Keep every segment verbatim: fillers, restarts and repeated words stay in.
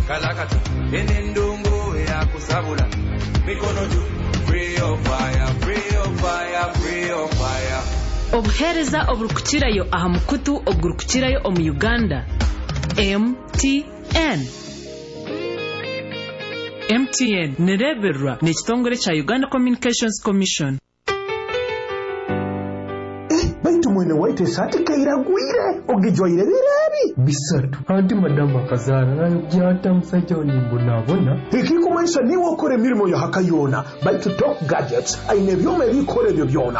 kalakata enendongo ya kusabula mikono juu free of fire free of fire free of fire obuhereza oburukukirayo aha mukutu ogurukukirayo omu Uganda M T N M T N nereberwa n'ekitongole kya Uganda Communications Commission. Baitu mwene waite sati kairagwire ogijoire birabi bisatu anti madama kazara nayo byata musajja onimbonabona ikikumanisha niwo okore mirimo ya hakayona baitu Top Gadgets aine byome bikore byo byona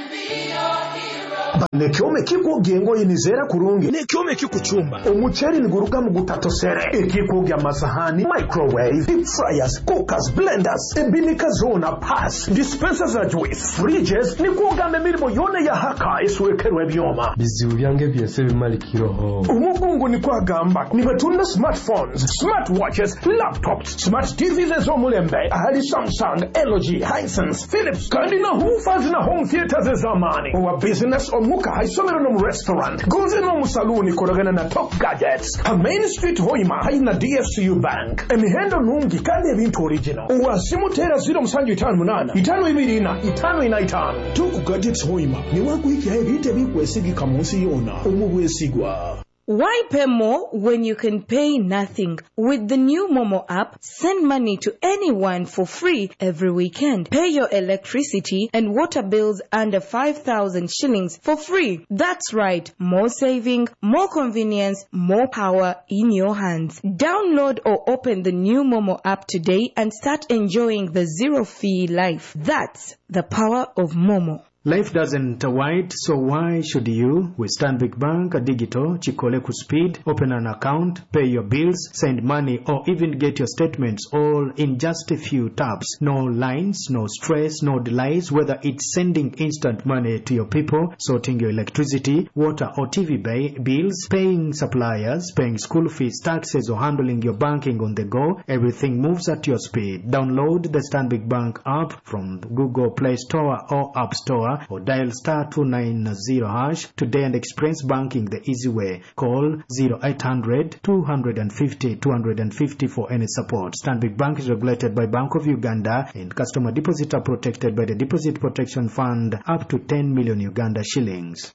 nekyome kikugengo yinizera kurungi nekyome kikuchumba omucheri nguruka mu gutatosere ekikugya amasahani microwave deep fryers cookers blenders ebinika zona pass dispensers za juice fridges nikugambe mirimo yone ya haka iswekerwe byoma bizibu byange byese bimalikiroho umugungu ni kwagamba ni batunda smartphones smartwatches laptops smart T Vs zo mulembe ahali Samsung L G Hisense Philips kandi na hoofers na home theaters zamani wa business omuka haisomero no mu restaurant gonze no mu saluni koragana na Top Gadgets a Main Street Hoima haina D F C U Bank emihendo nungi kandi ebintu original uwasimu tera zero musanju itanu munana itanu ibiri na itanu ina itanu Top Gadgets Hoima ni wakuiki hae bite bikwesigi kamusi yona omubwesigwa. Why pay more when you can pay nothing? With the new Momo app, send money to anyone for free every weekend. Pay your electricity and water bills under five thousand shillings for free. That's right. More saving, more convenience, more power in your hands. Download or open the new Momo app today and start enjoying the zero fee life. That's the power of Momo. Life doesn't wait, so why should you? With Stanbic Bank Digital, Chikole ku speed, open an account, pay your bills, send money, or even get your statements all in just a few taps. No lines, no stress, no delays, whether it's sending instant money to your people, sorting your electricity, water or T V bay, bills, paying suppliers, paying school fees, taxes, or handling your banking on the go, everything moves at your speed. Download the Stanbic Bank app from Google Play Store or App Store, or dial star two nine zero hash today and experience banking the easy way. Call zero eight hundred two fifty two fifty for any support. Stanbic Bank is regulated by Bank of Uganda, and customer deposits are protected by the Deposit Protection Fund up to ten million Uganda shillings.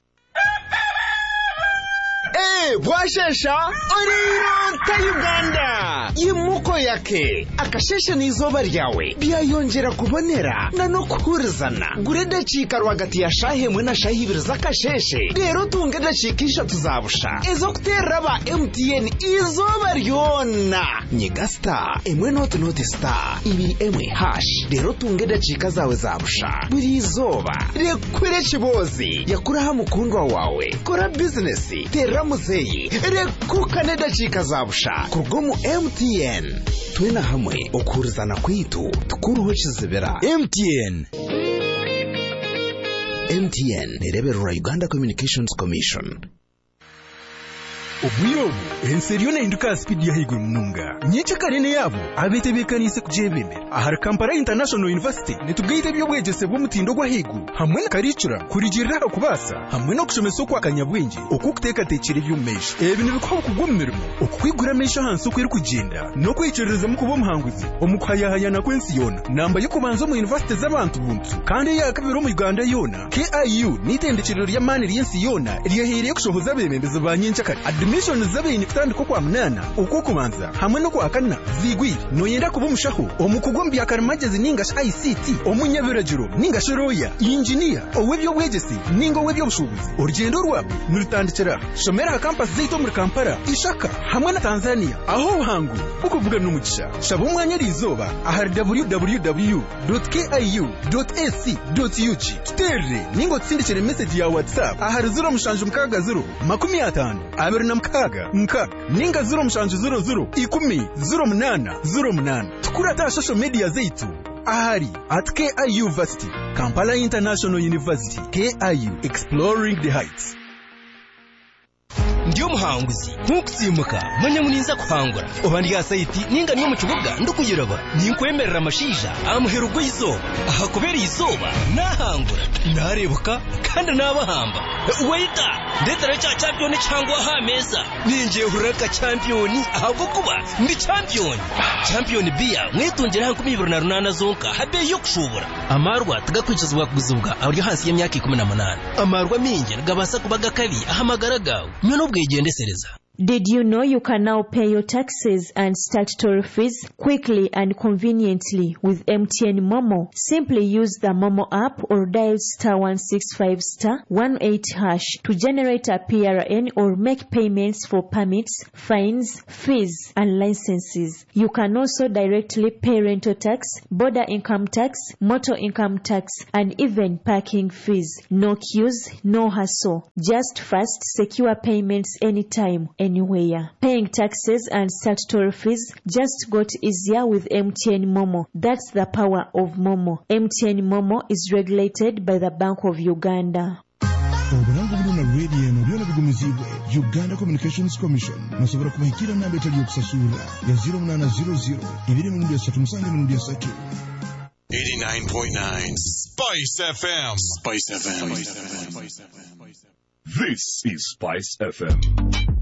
Eh, bwashesha oriro ta Uganda yimuko yake akashesha n'izoba ryawe byayongera kubonera na no kuhurizana gurede chika rwagati ya shahe mwe na shahi ibiri zakasheshe rero tungede chikisha tuzabusha ezo kutera ba M T N izoba ryona nyigasta emwe not not star ibi emwe hash rero tungede chika zawe zabusha buri izoba rekwere chibozi yakuraha mukundwa wawe kora business tera muzeyi rekukane dachika zabusha kurgomu M T N twena hamwe okurizana kwitu tukuruho kizibera M T N M T N nereberwa Uganda Communications Commission. Obwirobu enseriona induka speed ya higuru mununga nyeche karene yabo abetebekanise kujebemera ahari Kampala International University netugayite byobwegese bwo mutindo gwa higu hamwe na karicura kurigirira kubasa hamwe no kushomesa kwa kanyabwenge okukuteka tekere byumesha ebintu bikho kugummirimo okukwigura mesha hanso kwiri kugenda no kwicereza mu kubo muhanguzi omukwayahanya kwensi yona namba yo kubanza mu university z'abantu buntu kandi yakabiro mu Uganda yona K I U nitendekero rya mani ryensi yona riyahereye kushohoza bemembeze banyencha kare admission zabeni kutandiko kwa mnana uko kumanza hamwe no kwa kana zigwi no yenda kuba mushaho omukugombi akarimagezi ninga I C T omunyabirajiro ninga shoroya engineer owebyo bwegesi ninga owebyo bushubuzi urugendo rwabo nurutandikira shomera campus zito muri Kampala ishaka hamwe na Tanzania aho hangu ukuvuga n'umugisha shaba umwanya rizoba ahari w w w dot k i u dot a c dot u g tere ningo tsindikire message ya WhatsApp ahari zero mushanju mkaga zero makumi atanu abiri na mkaga nka ninga zero mushanju zero zero ikumi zero munana zero munana tukurata social media zetu ahari at K I U University Kampala International University K I U Exploring the Heights. ndiyo muhanguzi nkukusimuka manya muninza kuhangura obandi ya site ninga niyo mu kibuga ndukuyiraba ninkwemerera amashija amuherugo izo aha kubera izuba nahangura narebuka kandi nabahamba waita ndetera cha champion cyangwa ha meza ningiye huraka champion ahubwo kuba ndi champion champion bia mwitungera hankumi ibiri na runana zonka habe yo kushobora amarwa tugakwicizwa kuguzubwa abari hasi y'imyaka ikumi n'umunani amarwa mingi gabasa kubaga kabi ahamagara gawe none ubwigendesereza. Did you know you can now pay your taxes and statutory fees quickly and conveniently with M T N Momo? Simply use the Momo app or dial star one six five star one eight hash to generate a P R N or make payments for permits, fines, fees, and licenses. You can also directly pay rental tax, border income tax, motor income tax, and even parking fees. No queues, no hassle. Just fast, secure payments anytime, anywhere. Paying taxes and statutory fees just got easier with M T N Momo. That's the power of Momo. M T N Momo is regulated by the Bank of Uganda. Obulangu buno na radio eno byona bigumizibwe Uganda Communications Commission nasobora kubahikira namba etali yokusasula ya zero nine zero zero ibiri mu ndia satu musange mu ndia satu. eighty-nine point nine Spice F M. Spice F M. This is Spice F M.